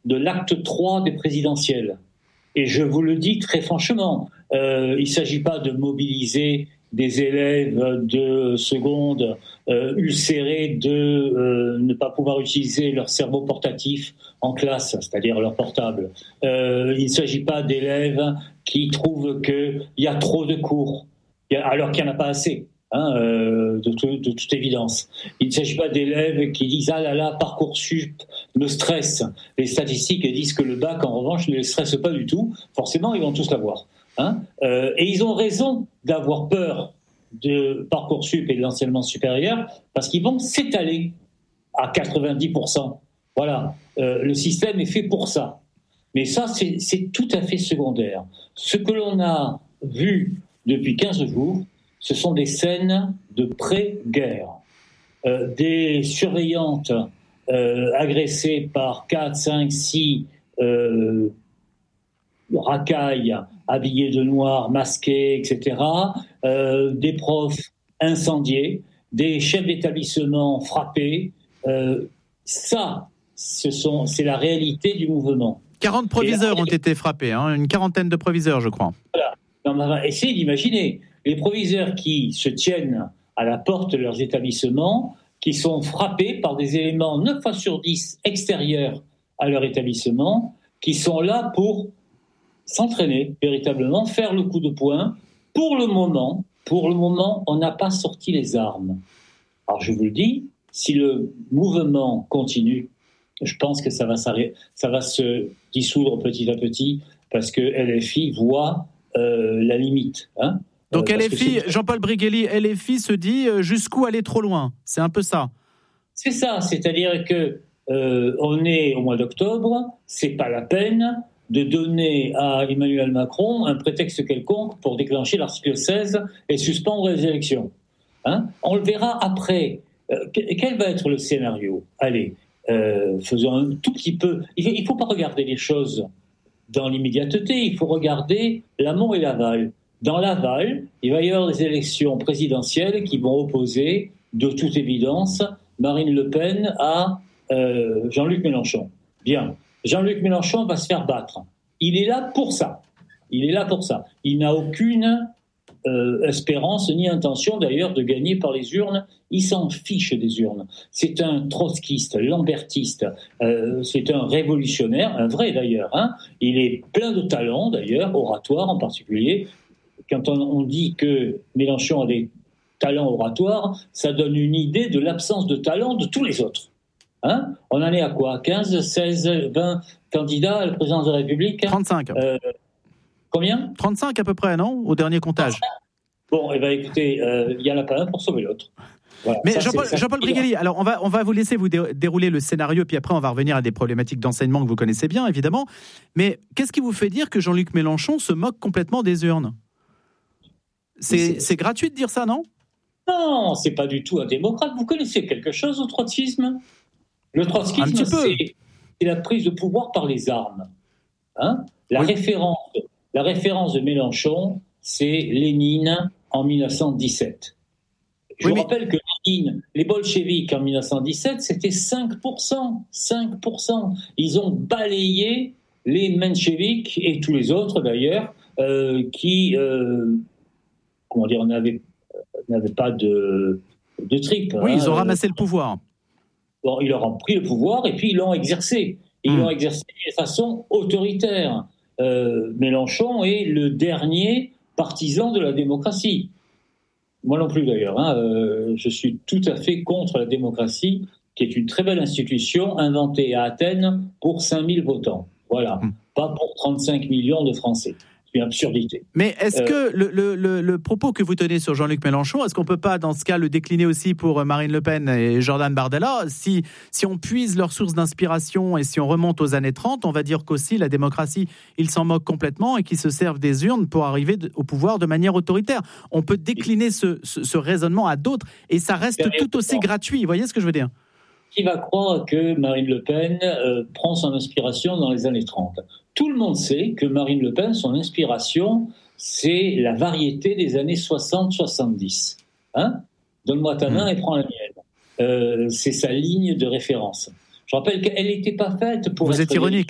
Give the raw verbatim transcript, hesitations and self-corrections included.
de l'acte trois des présidentielles. Et je vous le dis très franchement, euh, il ne s'agit pas de mobiliser des élèves de seconde euh, ulcérés de euh, ne pas pouvoir utiliser leur cerveau portatif en classe, c'est-à-dire leur portable. Euh, il ne s'agit pas d'élèves qui trouvent qu'il y a trop de cours, alors qu'il n'y en a pas assez. Hein, euh, de, tout, de toute évidence. Il ne s'agit pas d'élèves qui disent « Ah là là, Parcoursup me stresse ». Les statistiques disent que le bac, en revanche, ne les stresse pas du tout. Forcément, ils vont tous l'avoir. Hein, euh, et ils ont raison d'avoir peur de Parcoursup et de l'enseignement supérieur parce qu'ils vont s'étaler à quatre-vingt-dix pour cent. Voilà, euh, le système est fait pour ça. Mais ça, c'est, c'est tout à fait secondaire. Ce que l'on a vu depuis quinze jours, ce sont des scènes de pré-guerre. Euh, des surveillantes euh, agressées par quatre, cinq, six euh, racailles habillées de noir, masquées, et cetera. Euh, des profs incendiés, des chefs d'établissement frappés. Euh, ça, ce sont, c'est la réalité du mouvement. quarante proviseurs là, ont été frappés, hein, une quarantaine de proviseurs, je crois. Voilà. Non, on va essayer d'imaginer. Les proviseurs qui se tiennent à la porte de leurs établissements, qui sont frappés par des éléments neuf fois sur dix extérieurs à leur établissement, qui sont là pour s'entraîner véritablement, faire le coup de poing. Pour le moment, pour le moment, on n'a pas sorti les armes. Alors je vous le dis, si le mouvement continue, je pense que ça va, ça va se dissoudre petit à petit, parce que L F I voit euh, la limite, hein. Donc euh, L F I, Jean-Paul Brigelli, L F I se dit euh, jusqu'où aller trop loin. C'est un peu ça. C'est ça, c'est-à-dire que euh, on est au mois d'octobre, c'est pas la peine de donner à Emmanuel Macron un prétexte quelconque pour déclencher l'article seize et suspendre les élections. Hein, on le verra après. Euh, quel va être le scénario ? Allez, euh, faisons un tout petit peu. Il ne faut pas regarder les choses dans l'immédiateté, il faut regarder l'amont et l'aval. Dans l'aval, il va y avoir des élections présidentielles qui vont opposer, de toute évidence, Marine Le Pen à euh, Jean-Luc Mélenchon. Bien, Jean-Luc Mélenchon va se faire battre. Il est là pour ça. Il est là pour ça. Il n'a aucune euh, espérance ni intention d'ailleurs de gagner par les urnes. Il s'en fiche des urnes. C'est un trotskiste, lambertiste. Euh, c'est un révolutionnaire, un vrai d'ailleurs. Hein. Il est plein de talent d'ailleurs, oratoire en particulier. Quand on, on dit que Mélenchon a des talents oratoires, ça donne une idée de l'absence de talent de tous les autres. Hein, on en est à quoi ? quinze, seize, vingt candidats à la présidence de la République ? trente-cinq. Euh, combien ? trente-cinq à peu près, non ? Au dernier comptage. Bon, eh bien écoutez, il euh, n'y en a pas un pour sauver l'autre. Voilà, Mais ça, Jean-Paul, c'est, Jean-Paul Brigelli, alors on va, on va vous laisser vous dé- dérouler le scénario, puis après on va revenir à des problématiques d'enseignement que vous connaissez bien, évidemment. Mais qu'est-ce qui vous fait dire que Jean-Luc Mélenchon se moque complètement des urnes ? C'est, c'est... c'est gratuit de dire ça, non ? Non, c'est pas du tout un démocrate. Vous connaissez quelque chose au trotskisme ? Le trotskisme, c'est, c'est la prise de pouvoir par les armes. Hein ? La, oui. référence, la référence de Mélenchon, c'est Lénine en dix-neuf cent dix-sept. Je oui, vous mais... rappelle que Lénine, les bolcheviks en dix-neuf cent dix-sept, c'était cinq pour cent. cinq pour cent. Ils ont balayé les mencheviks et tous les autres d'ailleurs, euh, qui... Euh, comment dire, on n'avait, n'avait pas de, de trip. Oui, hein. Ils ont ramassé le pouvoir. Bon, ils leur ont pris le pouvoir et puis ils l'ont exercé. Ils mmh. l'ont exercé de façon autoritaire. Euh, Mélenchon est le dernier partisan de la démocratie. Moi non plus d'ailleurs. Hein. Euh, je suis tout à fait contre la démocratie, qui est une très belle institution inventée à Athènes pour cinq mille votants. Voilà, mmh. pas pour trente-cinq millions de Français. Une absurdité. Mais est-ce euh, que le, le, le, le propos que vous tenez sur Jean-Luc Mélenchon, est-ce qu'on ne peut pas, dans ce cas, le décliner aussi pour Marine Le Pen et Jordan Bardella ? Si, si on puise leur source d'inspiration et si on remonte aux années trente, on va dire qu'aussi la démocratie, ils s'en moquent complètement et qu'ils se servent des urnes pour arriver de, au pouvoir de manière autoritaire. On peut décliner ce, ce, ce raisonnement à d'autres et ça reste tout aussi gratuit. Vous voyez ce que je veux dire ? Qui va croire que Marine Le Pen euh, prend son inspiration dans les années trente ? Tout le monde sait que Marine Le Pen, son inspiration, c'est la variété des années soixante soixante-dix. Hein ? Donne-moi ta main et prends la mienne. Euh, c'est sa ligne de référence. Je rappelle qu'elle n'était pas faite pour Vous être... êtes ironique.